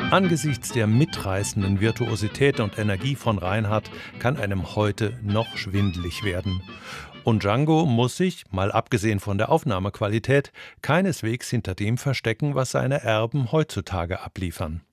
Angesichts der mitreißenden Virtuosität und Energie von Reinhardt kann einem heute noch schwindelig werden. Und Django muss sich, mal abgesehen von der Aufnahmequalität, keineswegs hinter dem verstecken, was seine Erben heutzutage abliefern.